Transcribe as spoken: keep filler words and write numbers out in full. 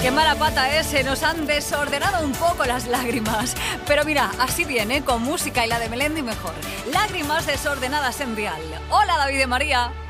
Qué mala pata ese, nos han desordenado un poco las lágrimas. Pero mira, así viene, con música y la de Melendi mejor. Lágrimas desordenadas en Dial. Hola David de María.